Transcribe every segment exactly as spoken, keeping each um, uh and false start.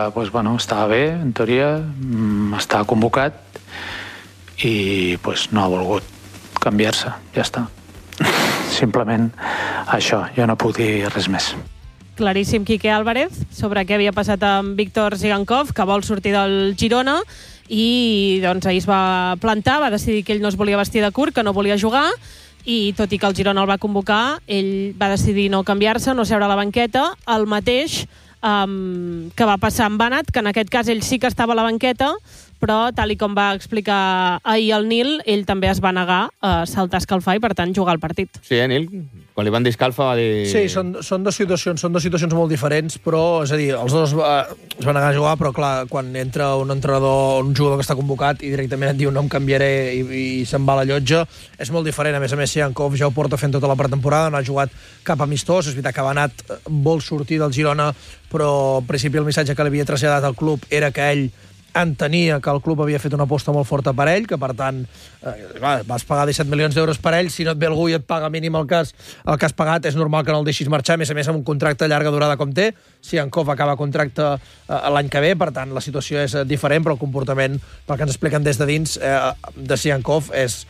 Pues, bueno, estava bé, en teoria, estava convocat i pues, no ha volgut canviar-se, ja està. Simplement això, jo no puc dir res més. Claríssim, Quique Álvarez, sobre què havia passat amb Víctor Zigankov, que vol sortir del Girona, i doncs ahir es va plantar, va decidir que ell no es volia vestir de curt, que no volia jugar, i tot i que el Girona el va convocar, ell va decidir no canviar-se, no seure a la banqueta, el mateix um, que va passar amb Banat, que en aquest cas ell sí que estava a la banqueta, però tal i com va explicar ahir el Nil, ell també es va negar a saltar a escalfar i per tant jugar al partit. Sí, eh, Nil? Quan li van dir escalfa va dir... Sí, són, són dues situacions, són dues situacions molt diferents, però, és a dir, els dos eh, es van negar a jugar, però clar, quan entra un entrenador, un jugador que està convocat i directament et diu no em canviaré i, i se'n va a la llotja, és molt diferent. A més a més, Zigankov ja ho porta fent tota la pretemporada, no ha jugat cap amistós, és veritat que Banat vol sortir del Girona, però al principi el missatge que li havia traslladat al club era que ell entenia que el club havia fet una aposta molt forta per ell, que per tant eh, vas pagar disset milions d'euros per ell, si no et ve algú i et paga mínim el que, has, el que has pagat, és normal que no el deixis marxar, a més a més amb un contracte a llarga durada com té. Zigankov acaba contracte eh, l'any que ve, per tant la situació és eh, diferent, però el comportament, pel que ens expliquen des de dins, eh, de Zigankov és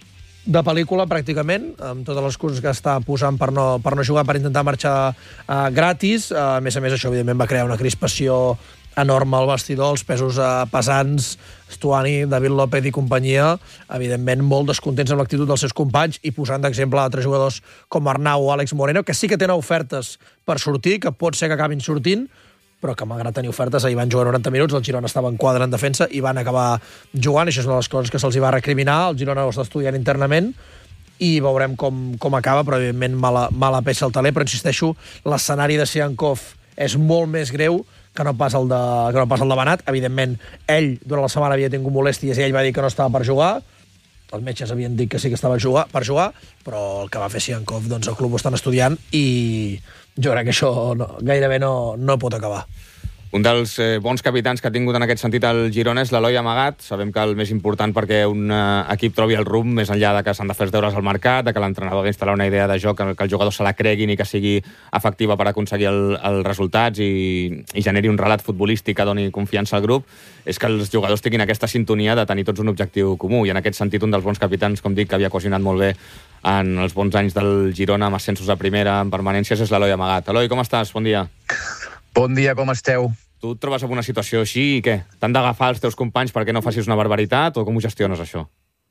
de pel·lícula, pràcticament, amb totes les coses que està posant per no, per no jugar, per intentar marxar eh, gratis. Eh, a més a més, això evidentment va crear una crispació enorme al vestidor, els pesos eh, pesants, Stuani, David López i companyia, evidentment molt descontents amb l'actitud dels seus companys i posant d'exemple altres jugadors com Arnau o Àlex Moreno, que sí que tenen ofertes per sortir, que pot ser que acabin sortint, però que malgrat tenir ofertes ahir van jugar noranta minuts, el Girona estava en quadre en defensa i van acabar jugant, i això és una de les coses que se'ls va recriminar, el Girona ho està estudiant internament, i veurem com, com acaba, però evidentment mala, mala peça al taler, però insisteixo, l'escenari de Zigankov és molt més greu que no pas el de, que no pas el de Banat. Evidentment, ell durant la setmana havia tingut molèsties i ell va dir que no estava per jugar. Els metges havien dit que sí que estava jugar, per jugar, però el que va fer Zigankov, doncs el club ho estan estudiant i jo crec que això no, gairebé no, no pot acabar. Un dels eh, bons capitans que ha tingut en aquest sentit el Girona és l'Eloi Amagat. Sabem que el més important perquè un eh, equip trobi el rumb, més enllà de que s'han de fer els deures al mercat, de que l'entrenador ha d'instal·lar una idea de joc, que, que els jugadors se la creguin i que sigui efectiva per aconseguir el, els resultats i, i generi un relat futbolístic que doni confiança al grup, és que els jugadors tinguin aquesta sintonia de tenir tots un objectiu comú. I en aquest sentit, un dels bons capitans, com dic, que havia cohesionat molt bé en els bons anys del Girona, amb ascensos a primera, en permanències, és l'Eloi Amagat. Eloi, com estàs? Bon dia. Bon dia, com esteu? Tu et trobes en una situació així i què? T'han d'agafar els teus companys perquè no facis una barbaritat o com ho gestiones, això?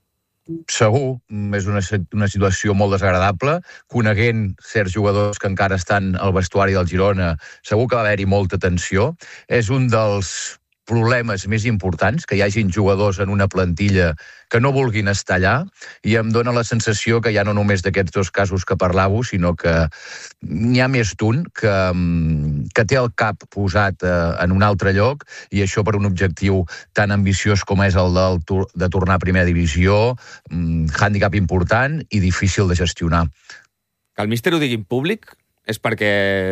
Segur, és una, una situació molt desagradable. Coneguent certs jugadors que encara estan al vestuari del Girona, segur que va haver-hi molta tensió. És un dels problemes més importants, que hi hagin jugadors en una plantilla que no vulguin estar allà, i em dóna la sensació que ja no només d'aquests dos casos que parlàveu, sinó que n'hi ha més d'un que, que té el cap posat eh, en un altre lloc, i això per un objectiu tan ambiciós com és el del, de tornar a primera divisió, um, hàndicap important i difícil de gestionar. Que el míster ho digui en públic és perquè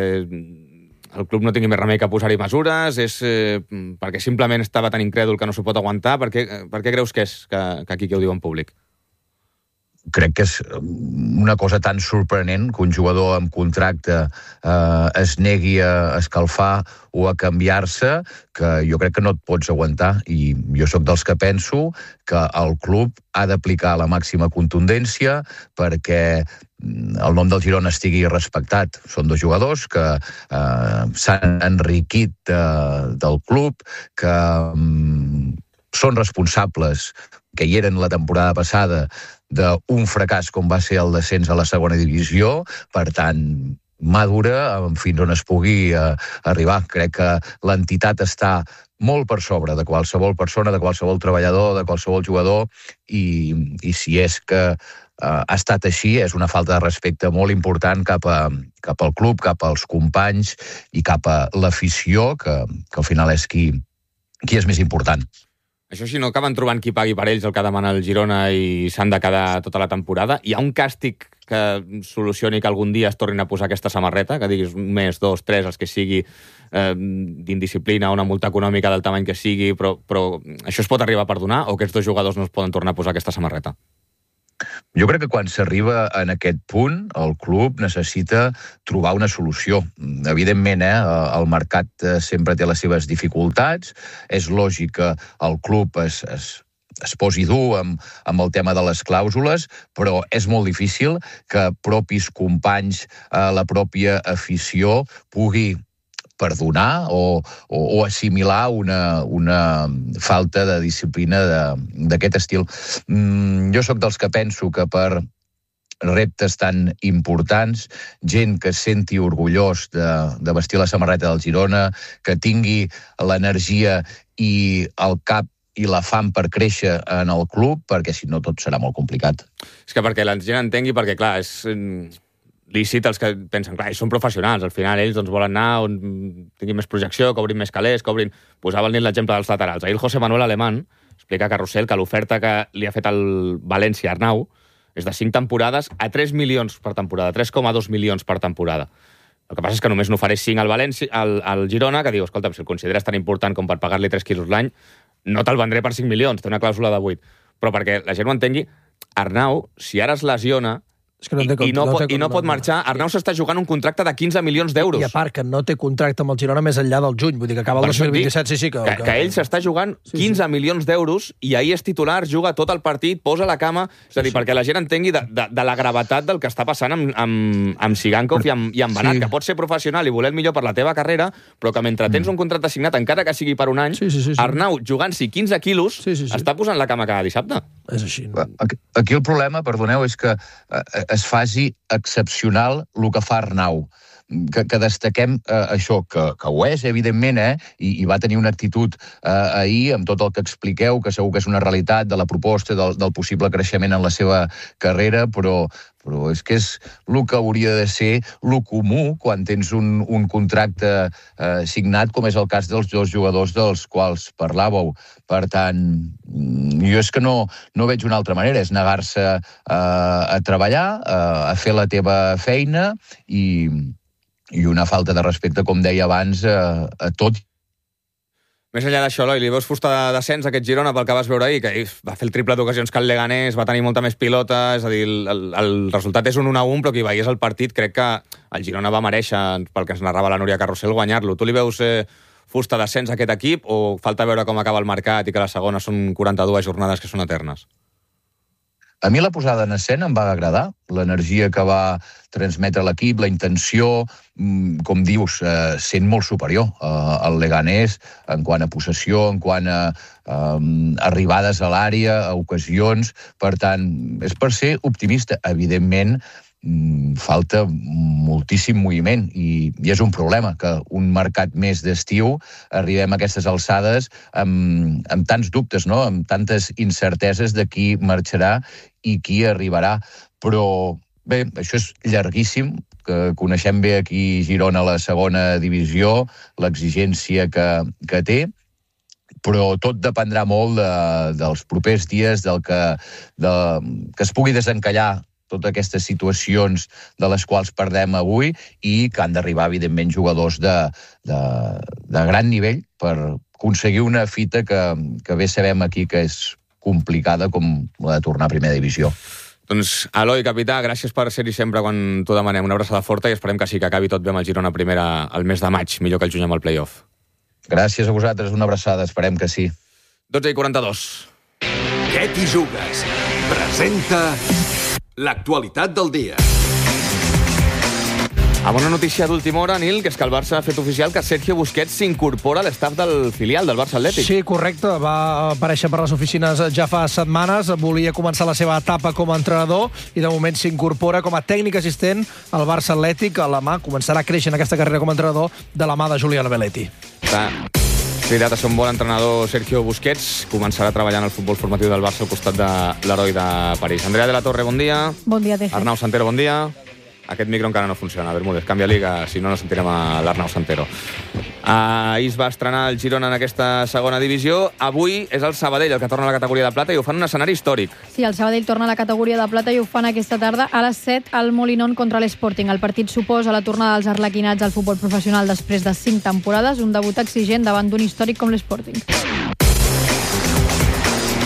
el club no tingui més remei que posar-hi mesures, és eh, perquè simplement estava tan incrèdul que no s'ho pot aguantar. Per què, per què creus que és que, que aquí que ho diu en públic? Crec que és una cosa tan sorprenent que un jugador amb contracte eh, es negui a escalfar o a canviar-se, que jo crec que no et pots aguantar. I jo sóc dels que penso que el club ha d'aplicar la màxima contundència perquè el nom del Girona estigui respectat. Són dos jugadors que eh, s'han enriquit eh, del club, que mm, són responsables, que hi eren la temporada passada, d'un fracàs com va ser el descens a la segona divisió. Per tant, mà dura fins on es pugui eh, arribar. Crec que l'entitat està molt per sobre de qualsevol persona, de qualsevol treballador, de qualsevol jugador, i, i si és que Uh, ha estat així, és una falta de respecte molt important cap, a, cap al club, cap als companys i cap a l'afició, que, que al final és qui, qui és més important. Això si no acaben trobant qui pagui per ells el que demana el Girona i s'han de quedar tota la temporada. Hi ha un càstig que solucioni que algun dia es tornin a posar aquesta samarreta, que diguis un mes, dos, tres, els que sigui, eh, d'indisciplina, una multa econòmica del tamany que sigui, però, però això es pot arribar a perdonar o aquests dos jugadors no es poden tornar a posar aquesta samarreta? Jo crec que quan s'arriba en aquest punt, el club necessita trobar una solució. Evidentment, eh, el mercat sempre té les seves dificultats, és lògic que el club es, es, es posi dur amb, amb el tema de les clàusules, però és molt difícil que propis companys, eh, la pròpia afició, pugui perdonar o, o, o assimilar una, una falta de disciplina d'aquest estil. Mm, jo sóc dels que penso que per reptes tan importants, gent que es senti orgullós de, de vestir la samarreta del Girona, que tingui l'energia i el cap i la fam per créixer en el club, perquè si no tot serà molt complicat. És que perquè la gent entengui, perquè clar, és lícit els que pensen, clar, ells són professionals, al final ells doncs, volen anar on tinguin més projecció, cobrin més calés, cobrin... Posava el nit l'exemple dels laterals. Ahir el José Manuel Alemán explica a Carrusel que l'oferta que li ha fet el València Arnau és de cinc temporades a tres milions per temporada, tres coma dos milions per temporada. El que passa és que només n'ofereix cinc al València, al, al Girona, que diu, escolta, si el consideres tan important com per pagar-li tres quilos l'any, no te'l vendré per cinc milions, té una clàusula de vuit. Però perquè la gent ho entengui, Arnau, si ara es lesiona, És que no té, I, no, no pot, té, I no pot marxar. Arnau s'està jugant un contracte de quinze milions d'euros. I a part que no té contracte amb el Girona més enllà del juny, vull dir que acaba el dos mil vint-i-set, sí, sí. Que, que, que ell s'està jugant quinze sí, sí. milions d'euros i ahir és titular, juga tot el partit, posa la cama, és a dir, sí, sí. perquè la gent entengui de, de, de la gravetat del que està passant amb, amb, amb Sigankov i amb, i amb Banat, sí. que pot ser professional i voler el millor per la teva carrera, però que mentre tens un contracte signat, encara que sigui per un any, sí, sí, sí, sí. Arnau, jugant-s'hi quinze quilos, sí, sí, sí. està posant la cama cada dissabte. És així. No? Aquí el problema, perdoneu, és que es faci excepcional el que fa Arnau. Que, que destaquem eh, això, que, que ho és, evidentment, eh? I, i va tenir una actitud eh, ahir amb tot el que expliqueu, que segur que és una realitat de la proposta, del, del possible creixement en la seva carrera, però, però és que és el que hauria de ser el comú quan tens un, un contracte eh, signat, com és el cas dels dos jugadors dels quals parlàveu. Per tant, jo és que no, no veig una altra manera, és negar-se eh, a treballar, eh, a fer la teva feina i... i una falta de respecte, com deia abans, a, a tot. Més enllà d'això, Eloi, li veus fusta de descens a aquest Girona pel que vas veure ahir, que va fer el triple d'ocasions que el Leganés, va tenir molta més pilota, és a dir, el, el, el resultat és un un a un, però qui veiés el partit crec que el Girona va mereixer, pel que ens narrava la Núria Carrusel, guanyar-lo. Tu li veus eh, fusta de descens a aquest equip o falta veure com acaba el mercat i que la segona són quaranta-dues jornades que són eternes? A mi la posada en escena em va agradar, l'energia que va transmetre l'equip, la intenció, com dius, eh, sent molt superior eh, al Leganés en quant a possessió, en quant a eh, arribades a l'àrea, a ocasions. Per tant, és per ser optimista. Evidentment, falta moltíssim moviment i, i és un problema que un mercat més d'estiu arribem a aquestes alçades amb, amb tants dubtes, no? Amb tantes incerteses de qui marxarà i qui arribarà. Però bé, això és llarguíssim, que coneixem bé aquí Girona a la segona divisió, l'exigència que, que té, però tot dependrà molt de, dels propers dies, del que, de, que es pugui desencallar totes aquestes situacions de les quals perdem avui i que han d'arribar, evidentment, jugadors de, de, de gran nivell per aconseguir una fita que, que bé sabem aquí que és complicada com la de tornar a primera divisió. Doncs, Eloi, capità, gràcies per ser-hi sempre quan t'ho demanem. Una abraçada forta i esperem que sí que acabi tot bé amb el Girona primera al mes de maig, millor que el juny amb el play-off. Gràcies a vosaltres, una abraçada, esperem que sí. dotze i quaranta-dos. Què t'hi jugues? Presenta l'actualitat del dia. Amb una notícia d'última hora, Nil, que és que el Barça ha fet oficial que Sergio Busquets s'incorpora a l'estaf del filial del Barça Atlètic. Sí, correcte. Va aparèixer per les oficines ja fa setmanes. Volia començar la seva etapa com a entrenador i de moment s'incorpora com a tècnic assistent al Barça Atlètic. A la mà començarà a créixer en aquesta carrera com a entrenador de la mà de Julián Belletti. Està cridat a ser un bon entrenador Sergio Busquets. Començarà treballant al futbol formatiu del Barça al costat de l'heroi de París. Andrea de la Torre, bon dia. Bon dia, Teje. Arnau Santero, bon dia. Aquest micro encara no funciona. Bermúdez, canvia liga, si no, no sentirem a l'Arnau Santero. Ahir es va estrenar el Girona en aquesta segona divisió. Avui és el Sabadell el que torna a la categoria de plata i ho fan un escenari històric. Sí, el Sabadell torna a la categoria de plata i ho fan aquesta tarda a les set al Molinón contra l'Sporting. El partit suposa la tornada dels arlequinats al futbol professional després de cinc temporades, un debut exigent davant d'un històric com l'Sporting.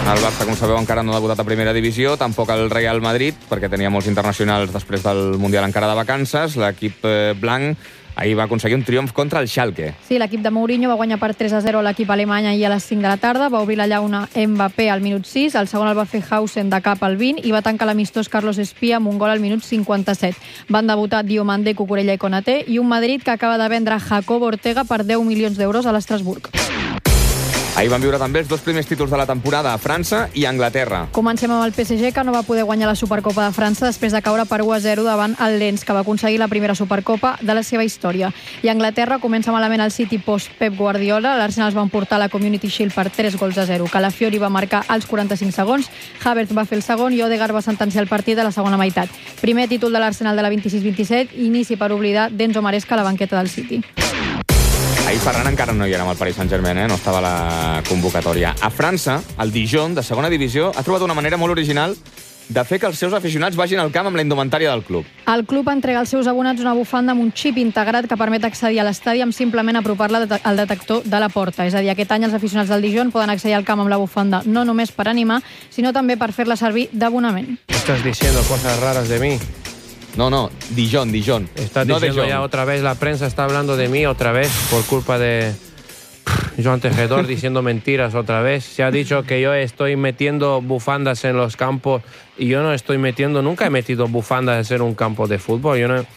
El Barça, com sabeu, encara no ha debutat a primera divisió, tampoc el Real Madrid, perquè tenia molts internacionals després del Mundial encara de vacances. L'equip blanc ahir va aconseguir un triomf contra el Schalke. Sí, l'equip de Mourinho va guanyar per tres a zero a l'equip alemany ahir a les cinc de la tarda, va obrir la llauna Mbappé al minut sis, el segon el va fer Hausen de cap al vint i va tancar l'amistós Carlos Espía amb un gol al minut cinquanta-set. Van debutar Diomandé, Cucurella i Konaté i un Madrid que acaba de vendre Jacobo Ortega per deu milions d'euros a l'Estrasburg. Ahir van viure també els dos primers títols de la temporada a França i a Anglaterra. Comencem amb el P S G, que no va poder guanyar la Supercopa de França després de caure per u a zero davant el Lens, que va aconseguir la primera Supercopa de la seva història. I a Anglaterra comença malament el City post-Pep Guardiola. L'Arsenal es va emportar la Community Shield per tres gols a zero. Calafiori va marcar als quaranta-cinc segons, Havertz va fer el segon i Odegaard va sentenciar el partit a la segona meitat. Primer títol de l'Arsenal de la vint-i-sis vint-i-set, inici per oblidar d'Enzo Maresca a la banqueta del City. Ahir Ferran encara no hi era amb el Paris Saint-Germain, eh? No estava a la convocatòria. A França, el Dijon, de segona divisió, ha trobat una manera molt original de fer que els seus aficionats vagin al camp amb la indumentària del club. El club entrega als seus abonats una bufanda amb un xip integrat que permet accedir a l'estadi amb simplement apropar-la al detector de la porta. És a dir, aquest any els aficionats del Dijon poden accedir al camp amb la bufanda no només per animar, sinó també per fer-la servir d'abonament. Estás diciendo cosas raras de mí. No, no, Dijon, Dijon. Estás no diciendo Dijon. ya otra vez, la prensa está hablando de mí otra vez por culpa de Joan Tejedor diciendo mentiras otra vez. Se ha dicho que yo estoy metiendo bufandas en los campos y yo no estoy metiendo, nunca he metido bufandas en un campo de fútbol. Yo no,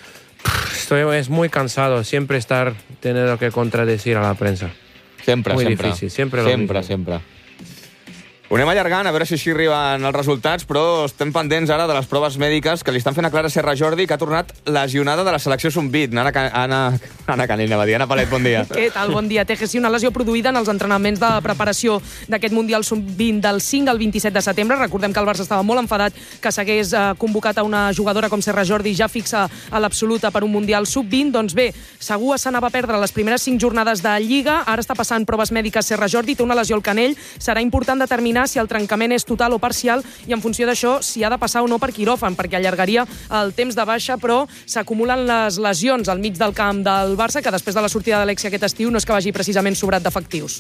estoy, es muy cansado siempre estar teniendo que contradecir a la prensa. Sempre, muy sempre. difícil, siempre lo Sempre, mismo. sempre. Ho anem allargant, a veure si així arriben els resultats, però estem pendents ara de les proves mèdiques que li estan fent a Clara Serra Jordi, que ha tornat lesionada de la selecció sub vint. Anna, Anna, Anna Canell, anava a dir. Anna Palet, bon dia. Què tal? Bon dia. T G C, una lesió produïda en els entrenaments de preparació d'aquest Mundial sub vint del cinc al vint-i-set de setembre. Recordem que el Barça estava molt enfadat que s'hagués eh, convocat a una jugadora com Serra Jordi, ja fixa a l'absoluta per un Mundial sub vint. Doncs bé, segur se n'anava a perdre les primeres cinc jornades de Lliga. Ara està passant proves mèdiques Serra Jordi, té una lesió al canell. Serà important determinar si el trencament és total o parcial i en funció d'això si ha de passar o no per quiròfan, perquè allargaria el temps de baixa, però s'acumulen les lesions al mig del camp del Barça, que després de la sortida d'Alexia aquest estiu no és que vagi precisament sobrat d'efectius.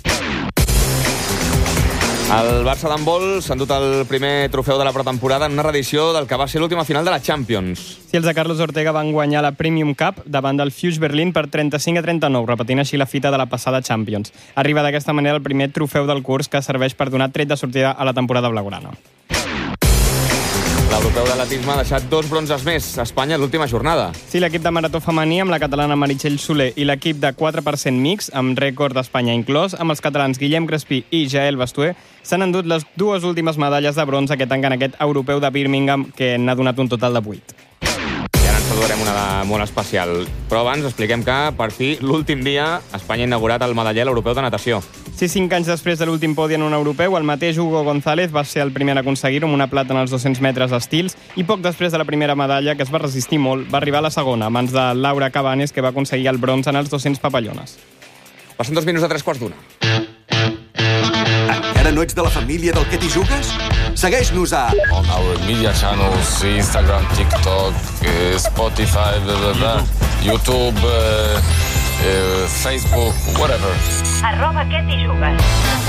El Barça d'handbol s'ha endut el primer trofeu de la pretemporada en una reedició del que va ser l'última final de la Champions. Sí, els de Carlos Ortega van guanyar la Premium Cup davant del Fuchs Berlín per trenta-cinc a trenta-nou, repetint així la fita de la passada Champions. Arriba d'aquesta manera el primer trofeu del curs que serveix per donar tret de sortida a la temporada blaugrana. L'europeu d'atletisme ha deixat dos bronzes més a Espanya l'última jornada. Sí, l'equip de marató femení amb la catalana Meritxell Soler i l'equip de quatre per cent mix, amb rècord d'Espanya inclòs, amb els catalans Guillem Crespí i Jael Bastué, s'han endut les dues últimes medalles de bronze aquest any en aquest europeu de Birmingham, que n'ha donat un total de vuit. I ara ens saludarem una de molt especial. Però abans expliquem que, per fi, l'últim dia Espanya ha inaugurat el medaller europeu de natació. Sí, cinc anys després de l'últim podi en un europeu, el mateix Hugo González va ser el primer a aconseguir-ho amb una plata en els dos-cents metres estils i poc després de la primera medalla, que es va resistir molt, va arribar a la segona, a mans de Laura Cabanes, que va aconseguir el bronze en els dos-cents papallones. Passen dos minuts a tres quarts d'una. Encara no ets de la família del Que t'hi jugues? Segueix-nos a... On our media channels, Instagram, TikTok, uh, Spotify, blah, blah, blah, YouTube, uh, uh, Facebook, whatever. Arroba Que t'hi jugues.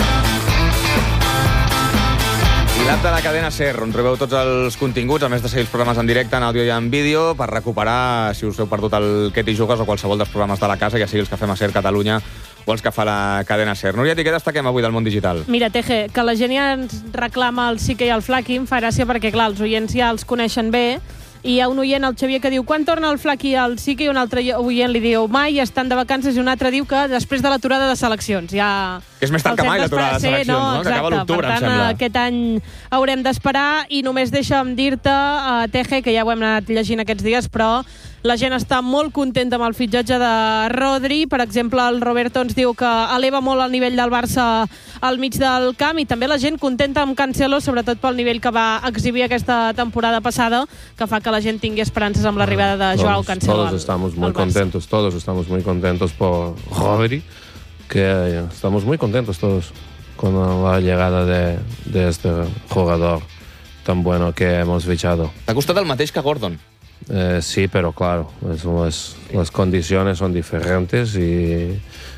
I l'app de la cadena SER, on trobeu tots els continguts, a més de seguir els programes en directe, en àudio i en vídeo, per recuperar, si us heu perdut el Que t'hi jugues o qualsevol dels programes de la casa, ja sigui els que fem a SER Catalunya o els que fa la cadena SER. Núria, què destaquem avui del món digital? Mira, Teje, que la gent ja ens reclama el Sique i el Flaqui, em fa gràcia perquè, clar, els oients ja els coneixen bé, i hi ha un oient, el Xavier, que diu quan torna el Flaqui al Sique, i un altre oient li diu mai, estan de vacances, i un altre diu que després de l'aturada de seleccions. Ja... És més tard que mai l'aturada de seleccions, no? no? Que acaba l'octubre, em sembla. Aquest any haurem d'esperar, i només deixa'm dir-te, uh, Teje, que ja ho hem anat llegint aquests dies, però la gent està molt contenta amb el fitxatge de Rodri. Per exemple, el Roberto ens diu que eleva molt el nivell del Barça al mig del camp, i també la gent contenta amb Cancelo, sobretot pel nivell que va exhibir aquesta temporada passada, que fa que la gent tingui esperances amb l'arribada de Joao Cancelo. Todos estamos muy contentos, todos estamos muy contentos por Rodri, que estamos muy contentos todos con la llegada de, de este jugador tan bueno que hemos fichado. T'ha costat el mateix que Gordon? Eh, sí, pero claro, es, es, las condiciones son diferentes y,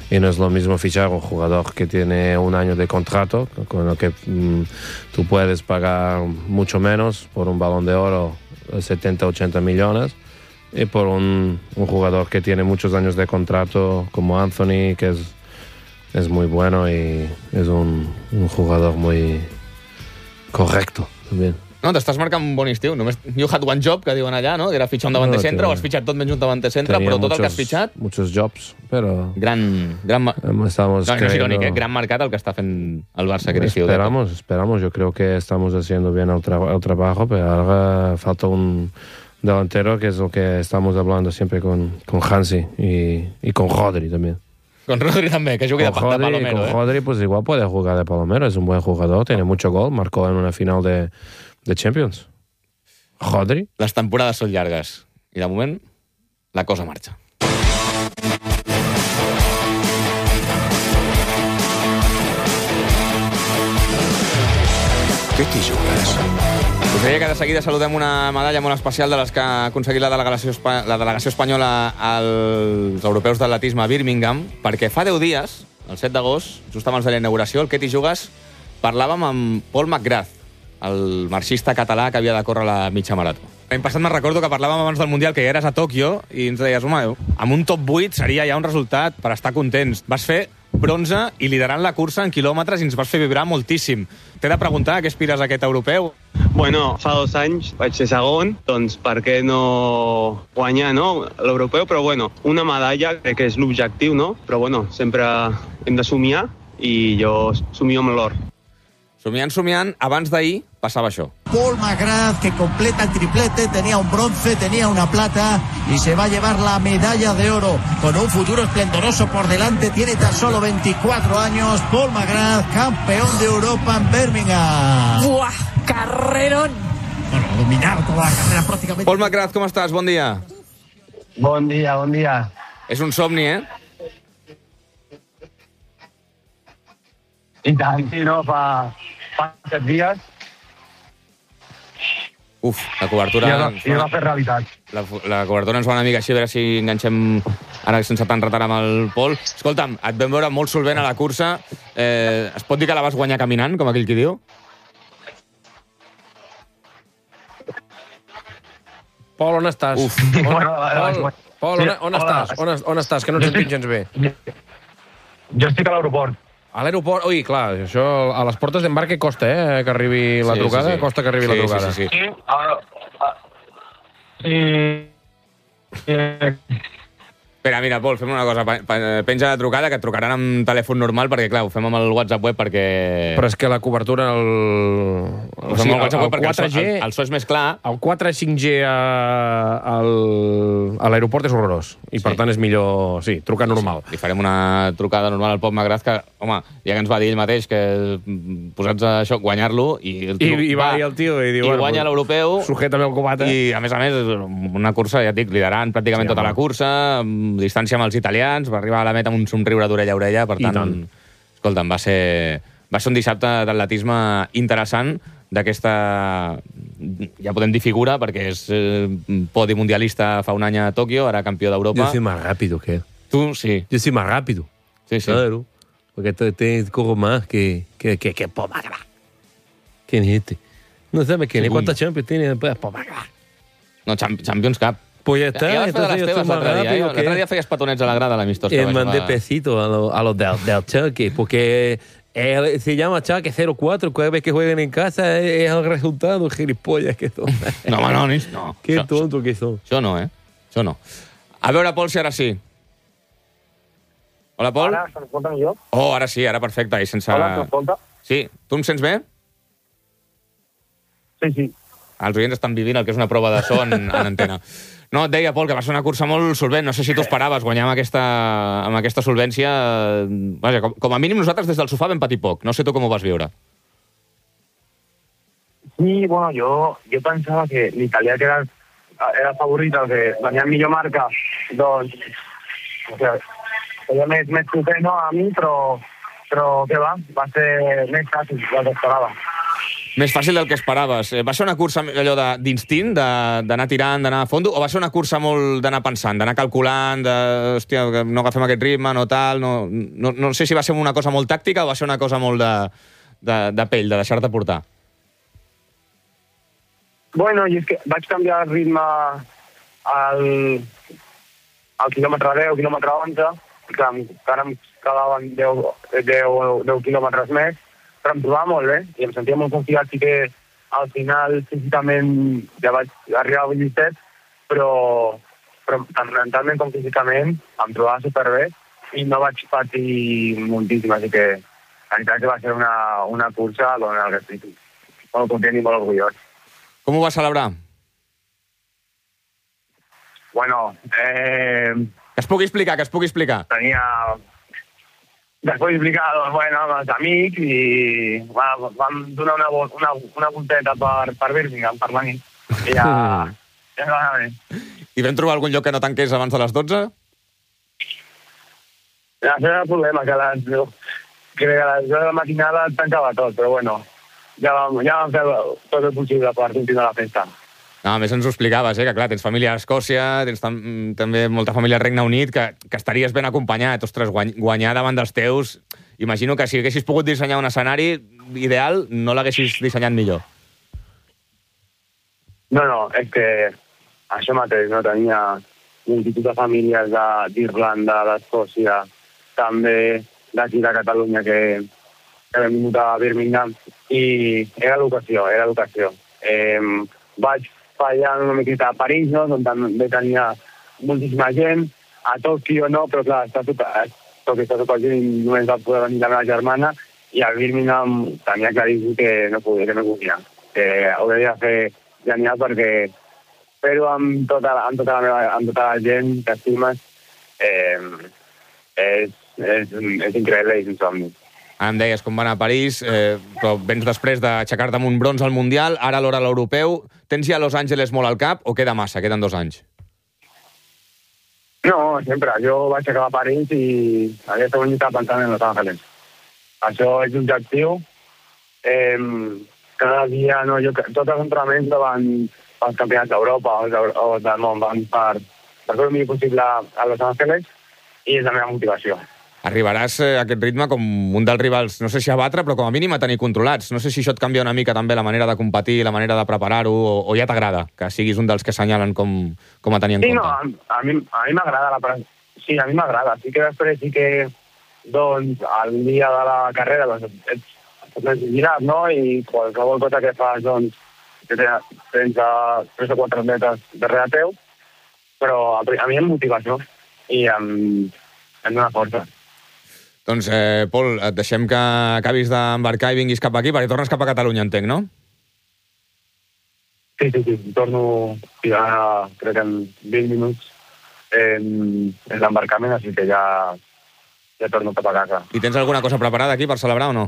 y no es lo mismo fichar un jugador que tiene un año de contrato, con lo que mmm, tú puedes pagar mucho menos por un Balón de Oro, setenta, ochenta millones, y por un, un jugador que tiene muchos años de contrato como Anthony, que es, es muy bueno y es un, un jugador muy correcto también. No, t'estàs marcant un bon estiu. Només you had one job, que diuen allà, no? Que era fitxar un davanter centre, no, o has fitxat tot menys un davanter centre, però tot muchos, el que has fitxat... Muchos jobs, però... Gran... gran estamos no, creyendo... no és irònic, eh? Gran mercat el que està fent el Barça aquest estiu. Esperamos, esperamos. Yo creo que estamos haciendo bien el, tra el trabajo, pero ahora falta un delantero, que es lo que estamos hablando siempre con, con Hansi y, y con Rodri también. Con Rodri también, que jugui de, Rodri, de Palomero. Con eh? Rodri, pues igual puede jugar de Palomero, es un buen jugador, tiene mucho gol, marcó en una final de, de Champions. Rodri. Les temporades són llargues i de moment la cosa marxa. Què t'hi jugues? Us deia que de seguida saludem una medalla molt especial de les que ha aconseguit la delegació, la delegació espanyola als europeus d'atletisme a Birmingham, perquè fa deu dies, el set d'agost, just abans de la inauguració, el Què t'hi jugues, parlàvem amb Paul McGrath, el marxista català que havia de córrer la mitja marató. L'any passat me'n recordo que parlàvem abans del Mundial, que ja eres a Tòquio, i ens deies, home, amb un top vuit seria ja un resultat per estar contents. Vas fer bronze i liderant la cursa en quilòmetres i ens vas fer vibrar moltíssim. T'he de preguntar, què aspires a aquest europeu? Bueno, fa dos anys vaig ser segon, doncs per què no guanyar, no, l'europeu? Però bueno, una medalla crec que és l'objectiu, no? Però bueno, sempre hem de somiar i jo somio amb l'or. Somiant, somiant, abans d'ahir passava això. Paul McGrath, que completa el triplete, tenía un bronce, tenía una plata y se va a llevar la medalla de oro con un futuro esplendoroso por delante. Tiene tan solo veinticuatro años. Paul McGrath, campeón de Europa en Birmingham. ¡Buah! ¡Carrerón! Bueno, dominar toda la carrera prácticamente. Paul McGrath, com estàs? Bon dia. Bon dia, bon dia. És un somni, eh? I tant, sí, no? Fa, fa set dies. Uf, la cobertura... I es va fer realitat. La, la cobertura ens va una mica així, a veure si enganxem ara sense tant retard amb el Pol. Escolta'm, et vam veure molt solvent a la cursa. Eh, es pot dir que la vas guanyar caminant, com aquell qui diu? Pol, on estàs? Uf. On, Pol, Pol on, on estàs? On, on estàs? Que no ens sentim gens bé. Jo estic a l'aeroport. A l'aeroport, ui, clar, això a les portes d'embarque costa, eh, que arribi la sí, trucada, sí, sí. costa que arribi sí, la trucada. Sí, sí, sí. Sí, ara... Sí... sí. Espera, mira, Pol, fem una cosa. Penja la trucada, que et trucaran amb telèfon normal, perquè, clar, ho fem amb el WhatsApp web, perquè... Però és que la cobertura, el... O sigui, el, el, el, quatre G, el, el so és més clar. El quatre cinc G a, al, a l'aeroport és horrorós. I, per sí. tant, és millor, sí, trucar normal. Sí, li farem una trucada normal al Pol McGrath, que, home, ja que ens va dir ell mateix que posats a això, guanyar-lo, i el tio I, i va, va i el tio i, diu, i bueno, guanya l'europeu. Sujétame el cubata. I, a més a més, una cursa, ja et dic, liderant pràcticament sí, tota home. la cursa, distància amb els italians, va arribar a la meta amb un somriure d'orella a orella, per tant, tant. escolta'm, va ser, va ser un dissabte d'atletisme interessant, d'aquesta, ja podem dir figura, perquè és eh, podi mundialista fa un any a Tòquio, ara campió d'Europa. Yo soy más rápido que él. Tu, sí. Yo soy más rápido. Sí, sí. Claro, porque te, te corro más que, que, que, que Paul McGrath. ¿Quién es este? No sabes quién es. ¿Cuántas Champions tiene Paul McGrath? No, Champions Cup. Pues ya está. Ja vas fer de les teves l'altre dia. Eh? L'altre dia feies petonets a la grada a l'amistós. Eh, mandé a... pesito a los a lo del, del Chucky, porque eh, se llama Chucky cero cuatro, cada vez que jueguen en casa es el resultado, gilipollas que son. No, home, no, no. Qué això, tonto que son. Això no, eh? Això no. A veure, Pol, si ara sí. Hola, Pol. Ara, s'escolta millor? Oh, ara sí, ara perfecte. I sense... Hola, s'escolta? Sí. Tu em sents bé? Sí, sí. Els oients estan vivint el que és una prova de so en, en antena. No, et deia, Pol, que va ser una cursa molt solvent. No sé si tu esperaves guanyar amb aquesta, amb aquesta solvència. Vaja, com, com a mínim nosaltres des del sofà vam patir poc. No sé tu com ho vas viure. Sí, bueno, yo, yo pensaba que l'italià que era, era favorit, el que tenia millor marca, doncs, o sea, feia més, més proper, no, a mi, però, però què va, va ser més fàcil del que esperava. Més fàcil del que esperaves. Va ser una cursa allò d'instint, d'anar tirant, d'anar a fondo, o va ser una cursa molt d'anar pensant, d'anar calculant, de, hòstia, no agafem aquest ritme, no tal, no, no, no sé si va ser una cosa molt tàctica o va ser una cosa molt de, de, de pell, de deixar-te portar? Bueno, i és que vaig canviar el ritme al, al quilòmetre deu, quilòmetre onze, que encara em quedaven deu quilòmetres més, però em trobava molt bé i em sentia molt confiat. Sí que al final físicament ja vaig arribar a vint-i-set, però, però tant mentalment com físicament em trobava superbé i no vaig patir moltíssim, així que la veritat que va ser una, una cursa on el que estic molt content i molt orgullós. Com ho vas celebrar? Bueno, eh... Que es pugui explicar, que es pugui explicar. Tenia... Després explicar, doncs, bueno, amb els amics i bueno, vam donar una, una, una volteta per, per Birmingham, per la nit. I ja, ja va anar bé. I vam trobar algun lloc que no tanqués abans de les dotze? Ja, això era el problema, que a les, que a les deu de la matinada tancava tot, però bueno, ja vam, ja vam fer tot el possible per continuar la festa. No, a més ens ho explicaves, eh? Que clar, tens família a Escòcia, tens tam també molta família al Regne Unit, que, que estaries ben acompanyat. Ostres, guany guanyar davant dels teus... Imagino que si haguessis pogut dissenyar un escenari ideal, no l'haguessis dissenyat millor. No, no, és que això mateix, no? Tenia multitud de famílies d'Irlanda, d'Escòcia, també d'aquí de Catalunya, que, que vam vingut a Birmingham, i era l'ocasió, era l'ocasió. Eh, vaig fallar una miqueta a París, no? On també tenia moltíssima gent. A Tòquio no, però clar, està tot, Tòquio està tot el gent i només va poder venir la meva germana, i a Birmingham tenia claríssim que no podia, que no podia. Que ho devia fer genial perquè fer-ho amb tota, amb, tota la meva, amb tota la gent que estimes eh, és, és, és increïble i és un somni. Em deies com va anar a París, eh, però vens després d'aixecar-te amb un bronze al Mundial, ara l'hora a l'Europeu. Tens ja Los Angeles molt al cap o queda massa? Queden dos anys? No, sempre. Jo vaig acabar a París i aquesta any estava pensant en Los Angeles. Això és l'objectiu. Eh, cada dia, no, jo, tots els entrenaments van als campionats d'Europa o, o del món, van per, per fer el millor possible a Los Angeles i és la meva motivació. Arribaràs a aquest ritme com un dels rivals, no sé si a batre, però com a mínim a tenir controlats. No sé si això et canvia una mica també la manera de competir, la manera de preparar-ho, o, o ja t'agrada que siguis un dels que assenyalen com, com a tenir en sí, compte? Sí, no, a, a mi a mi m'agrada la Sí, a mi m'agrada. Sí que després sí que, doncs, al dia de la carrera, doncs, ets, ets girat, no? I qualsevol cosa que fas, doncs, que tens a tres o quatre metres darrere teu, però a, a mi em motiva això i em, em dona força. Doncs, eh, Pol, et deixem que acabis d'embarcar i vinguis cap aquí, perquè tornes cap a Catalunya, entenc, no? Sí, sí, sí. Torno ja, crec que en vint minuts en, en l'embarcament, així que ja, ja torno cap a casa. I tens alguna cosa preparada aquí per celebrar o no?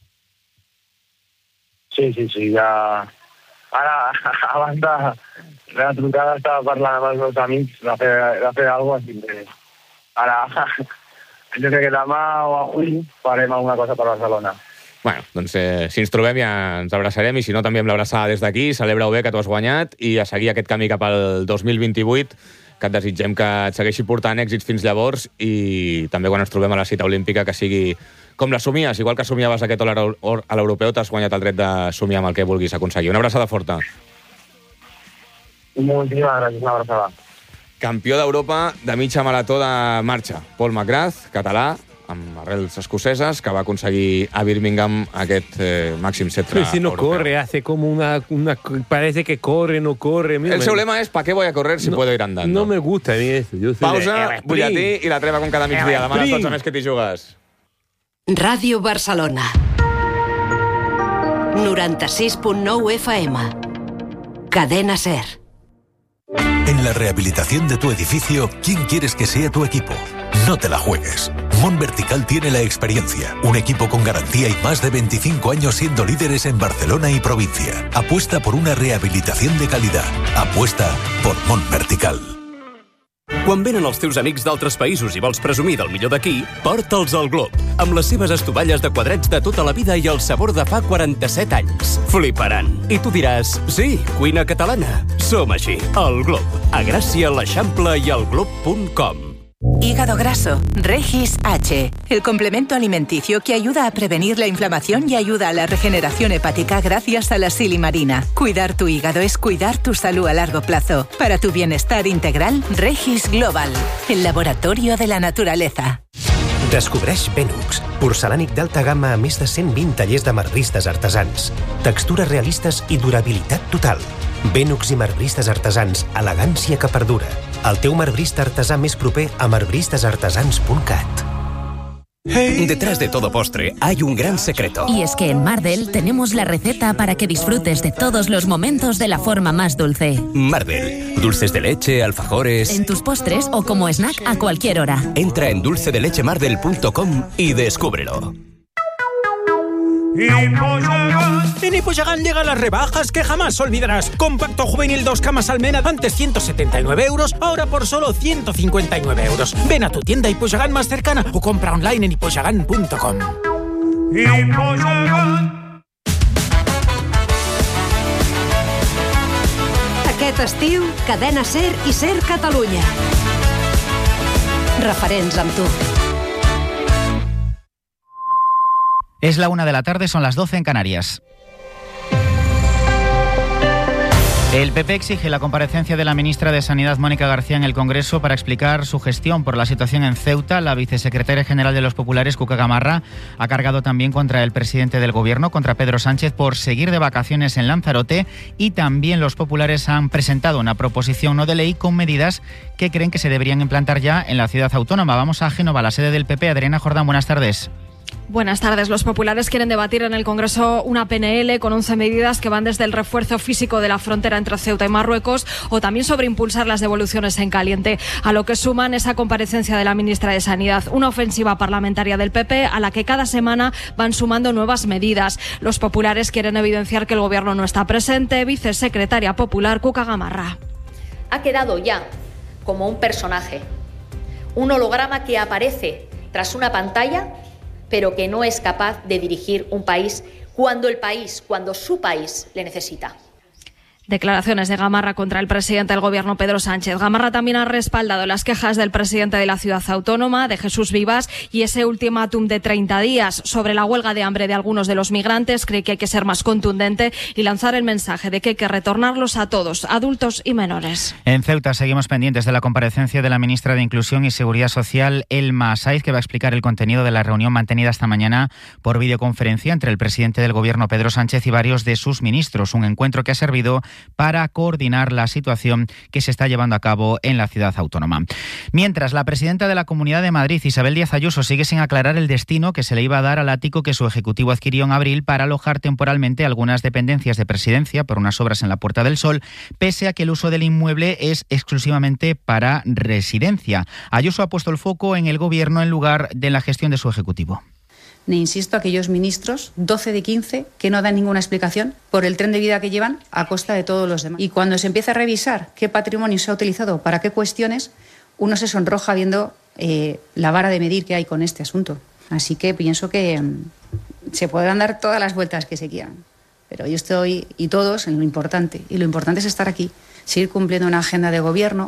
Sí, sí, sí, ja... Ara, abans de la trucada, estava parlant amb els meus amics de fer, de fer alguna cosa, així que ara... Jo crec que demà o avui farem alguna cosa per Barcelona. Bueno, doncs eh, si ens trobem ja ens abraçarem, i si no també amb l'abraçada des d'aquí. Celebra-ho bé, que t'ho has guanyat, i a seguir aquest camí cap al dos mil vint-i-vuit, que et desitgem que et segueixi portant èxits fins llavors, i també quan ens trobem a la cita olímpica que sigui com la somies. Igual que somiaves aquest or a l'europeu, t'has guanyat el dret de somiar amb el que vulguis aconseguir. Una abraçada forta. Moltíssimes gràcies, una abraçada. Campió d'Europa de mitja marató de marxa. Paul McGrath, català, amb arrels escoceses, que va aconseguir a Birmingham aquest eh, màxim cetre si no europeu. Corre, hace como una, una... Parece que corre, no corre. Mira, el seu lema és ¿para qué voy a correr si no, puedo ir andando? No me gusta a mí eso. Yo soy Pausa, butlletí i la treva com cada migdia. Demà a les dotze més que t'hi jugues. Ràdio Barcelona. noranta-sis punt nou F M. Cadena SER. En la rehabilitación de tu edificio, ¿quién quieres que sea tu equipo? No te la juegues. Mon Vertical tiene la experiencia, un equipo con garantía y más de veinticinco años siendo líderes en Barcelona y provincia. Apuesta por una rehabilitación de calidad. Apuesta por Mon Vertical. Quan venen els teus amics d'altres països i vols presumir del millor d'aquí, porta'ls al Glob, amb les seves estovalles de quadrets de tota la vida i el sabor de fa quaranta-set anys. Fliparan. I tu diràs, sí, cuina catalana. Som així, al Glob, a Gràcia, l'Eixample i al glob punt com. Hígado graso, Regis H, el complemento alimenticio que ayuda a prevenir la inflamación y ayuda a la regeneración hepática gracias a la silimarina. Cuidar tu hígado es cuidar tu salud a largo plazo. Para tu bienestar integral, Regis Global, el laboratorio de la naturaleza. Descobreix Benux, porcelànic d'alta gamma a més de cent vint tallers de marbristes artesans. Textures realistes i durabilitat total. Benux i marbristes artesans, elegància que perdura. El teu marbrista artesà més proper a marbristes artesans punt cat. Detrás de todo postre hay un gran secreto. Y es que en Mardel tenemos la receta para que disfrutes de todos los momentos de la forma más dulce. Mardel, dulces de leche, alfajores... En tus postres o como snack a cualquier hora. Entra en dulce de leche mardel punto com y descúbrelo. En Hipoyagan llegan las rebajas que jamás olvidarás. Compacto juvenil dos camas almena, antes ciento setenta y nueve euros, ahora por solo ciento cincuenta y nueve euros. Ven a tu tienda Hipoyagan más cercana o compra online en hipoyagan punto com. Aquest estiu, Cadena Ser i Ser Catalunya. Referents amb tu. Es la una de la tarde, son las doce en Canarias. El P P exige la comparecencia de la ministra de Sanidad, Mónica García, en el Congreso para explicar su gestión por la situación en Ceuta. La vicesecretaria general de los populares, Cuca Gamarra, ha cargado también contra el presidente del Gobierno, contra Pedro Sánchez, por seguir de vacaciones en Lanzarote, y también los populares han presentado una proposición no de ley con medidas que creen que se deberían implantar ya en la ciudad autónoma. Vamos a Génova, la sede del P P. Adriana Jordán, buenas tardes. Buenas tardes. Los populares quieren debatir en el Congreso una P N L con once medidas que van desde el refuerzo físico de la frontera entre Ceuta y Marruecos o también sobre impulsar las devoluciones en caliente, a lo que suman esa comparecencia de la ministra de Sanidad, una ofensiva parlamentaria del P P a la que cada semana van sumando nuevas medidas. Los populares quieren evidenciar que el Gobierno no está presente. Vicesecretaria popular Cuca Gamarra. Ha quedado ya como un personaje, un holograma que aparece tras una pantalla pero que no es capaz de dirigir un país cuando el país, cuando su país le necesita. Declaraciones de Gamarra contra el presidente del Gobierno, Pedro Sánchez. Gamarra también ha respaldado las quejas del presidente de la ciudad autónoma, de Jesús Vivas, y ese ultimátum de treinta días sobre la huelga de hambre de algunos de los migrantes. Cree que hay que ser más contundente y lanzar el mensaje de que hay que retornarlos a todos, adultos y menores. En Ceuta seguimos pendientes de la comparecencia de la ministra de Inclusión y Seguridad Social, Elma Saiz, que va a explicar el contenido de la reunión mantenida esta mañana por videoconferencia entre el presidente del Gobierno, Pedro Sánchez, y varios de sus ministros. Un encuentro que ha servido para coordinar la situación que se está llevando a cabo en la ciudad autónoma. Mientras, la presidenta de la Comunidad de Madrid, Isabel Díaz Ayuso, sigue sin aclarar el destino que se le iba a dar al ático que su ejecutivo adquirió en abril para alojar temporalmente algunas dependencias de Presidencia por unas obras en la Puerta del Sol, pese a que el uso del inmueble es exclusivamente para residencia. Ayuso ha puesto el foco en el Gobierno en lugar de la gestión de su ejecutivo. Ne insisto a aquellos ministros, doce de quince, que no dan ninguna explicación por el tren de vida que llevan a costa de todos los demás. Y cuando se empieza a revisar qué patrimonio se ha utilizado para qué cuestiones, uno se sonroja viendo eh, la vara de medir que hay con este asunto. Así que pienso que um, se podrán dar todas las vueltas que se quieran. Pero yo estoy, y todos, en lo importante. Y lo importante es estar aquí, seguir cumpliendo una agenda de gobierno.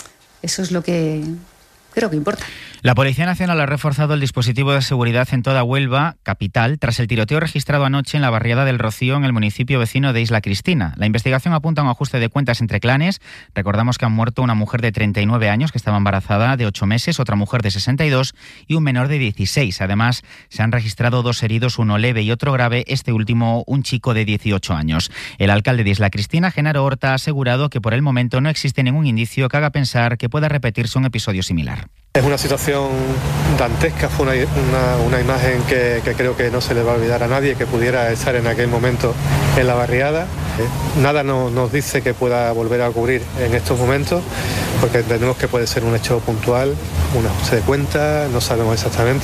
Eso es lo que creo que importa. La Policía Nacional ha reforzado el dispositivo de seguridad en toda Huelva, capital, tras el tiroteo registrado anoche en la barriada del Rocío, en el municipio vecino de Isla Cristina. La investigación apunta a un ajuste de cuentas entre clanes. Recordamos que han muerto una mujer de treinta y nueve años que estaba embarazada de ocho meses, otra mujer de sesenta y dos y un menor de dieciséis. Además, se han registrado dos heridos, uno leve y otro grave, este último un chico de dieciocho años. El alcalde de Isla Cristina, Genaro Horta, ha asegurado que por el momento no existe ningún indicio que haga pensar que pueda repetirse un episodio similar. Es una situación dantesca, fue una, una, una imagen que, que creo que no se le va a olvidar a nadie que pudiera estar en aquel momento en la barriada. Nada no, nos dice que pueda volver a ocurrir en estos momentos, porque entendemos que puede ser un hecho puntual, un ajuste de cuentas, no sabemos exactamente.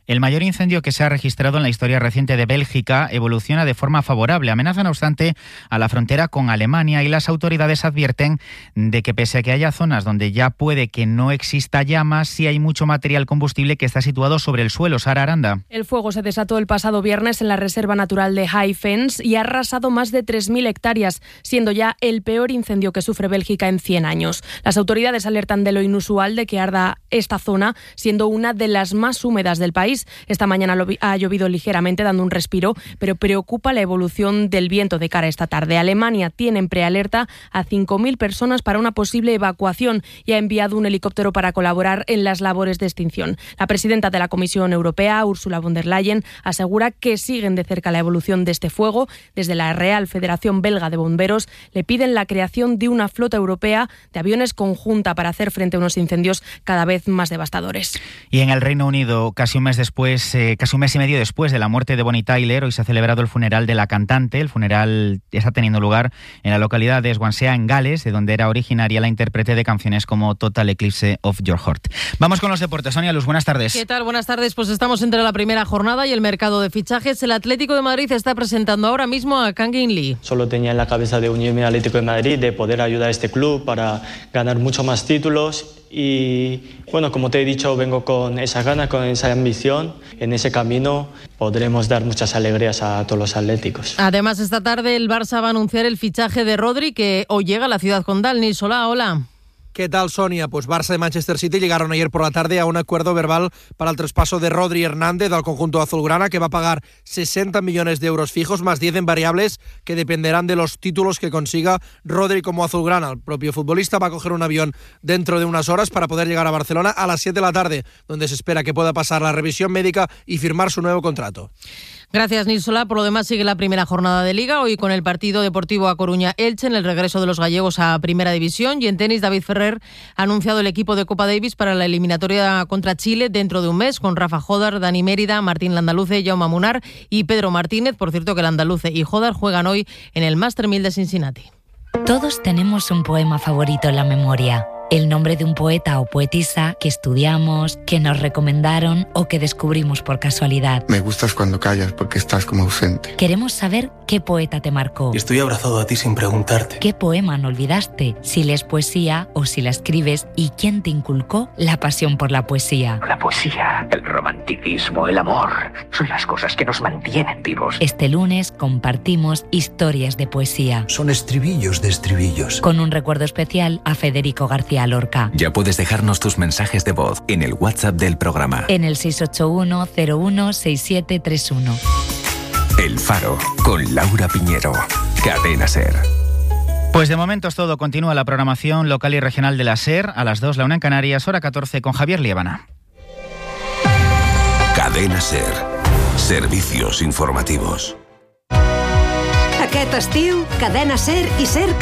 El mayor incendio que se ha registrado en la historia reciente de Bélgica evoluciona de forma favorable. Amenaza, no obstante, a la frontera con Alemania y las autoridades advierten de que pese a que haya zonas donde ya puede que no exista llamas, sí hay mucho material combustible que está situado sobre el suelo. Sara Aranda. El fuego se desató el pasado viernes en la Reserva Natural de High Fens y ha arrasado más de tres mil hectáreas, siendo ya el peor incendio que sufre Bélgica en cien años. Las autoridades alertan de lo inusual de que arda esta zona, siendo una de las más húmedas del país. Esta mañana ha llovido ligeramente, dando un respiro, pero preocupa la evolución del viento de cara a esta tarde. Alemania tiene en prealerta a cinco mil personas para una posible evacuación y ha enviado un helicóptero para colaborar en las labores de extinción. La presidenta de la Comisión Europea, Ursula von der Leyen, asegura que siguen de cerca la evolución de este fuego. Desde la Real Federación Belga de Bomberos le piden la creación de una flota europea de aviones conjunta para hacer frente a unos incendios cada vez más devastadores. Y en el Reino Unido, casi un mes después, eh, casi un mes y medio después de la muerte de Bonnie Tyler, hoy se ha celebrado el funeral de la cantante. El funeral está teniendo lugar en la localidad de Swansea, en Gales, de donde era originaria la intérprete de canciones como Total Eclipse of Your Heart. Vamos con los deportes. Sonia Luz, buenas tardes. ¿Qué tal? Buenas tardes. Pues estamos entre la primera jornada y el mercado de fichajes. El Atlético de Madrid está presentando ahora mismo a Kang In Lee. Solo tenía en la cabeza de unirme al Atlético de Madrid, de poder ayudar a este club para ganar mucho más títulos. Y bueno, como te he dicho, vengo con esa gana, con esa ambición. En ese camino podremos dar muchas alegrías a todos los atléticos. Además, esta tarde el Barça va a anunciar el fichaje de Rodri, que hoy llega a la ciudad condal. Nils Solá, hola. ¿Qué tal, Sonia? Pues Barça y Manchester City llegaron ayer por la tarde a un acuerdo verbal para el traspaso de Rodri Hernández al conjunto azulgrana, que va a pagar sesenta millones de euros fijos más diez en variables que dependerán de los títulos que consiga Rodri como azulgrana. El propio futbolista va a coger un avión dentro de unas horas para poder llegar a Barcelona a las siete de la tarde, donde se espera que pueda pasar la revisión médica y firmar su nuevo contrato. Gracias, Nils Solá. Por lo demás, sigue la primera jornada de Liga, hoy con el partido Deportivo A Coruña-Elche en el regreso de los gallegos a Primera División. Y en tenis, David Ferrer ha anunciado el equipo de Copa Davis para la eliminatoria contra Chile dentro de un mes, con Rafa Jodar, Dani Mérida, Martín Landaluce, Jaume Munar y Pedro Martínez. Por cierto, que Landaluce y Jodar juegan hoy en el Master mil de Cincinnati. Todos tenemos un poema favorito en la memoria. El nombre de un poeta o poetisa que estudiamos, que nos recomendaron o que descubrimos por casualidad. Me gustas cuando callas porque estás como ausente. Queremos saber qué poeta te marcó. Estoy abrazado a ti sin preguntarte. ¿Qué poema no olvidaste? Si lees poesía o si la escribes, y quién te inculcó la pasión por la poesía. La poesía, el romanticismo, el amor, son las cosas que nos mantienen vivos. Este lunes compartimos historias de poesía. Son estribillos de estribillos. Con un recuerdo especial a Federico García Lorca. Ya puedes dejarnos tus mensajes de voz en el WhatsApp del programa. En el seis ocho uno cero uno seis siete tres uno. El Faro, con Laura Piñero. Cadena SER. Pues de momento es todo. Continúa la programación local y regional de la SER. A las dos, la una en Canarias, hora catorce, con Javier Liébana. Cadena SER. Servicios informativos. Aquest estiu, Cadena SER i SER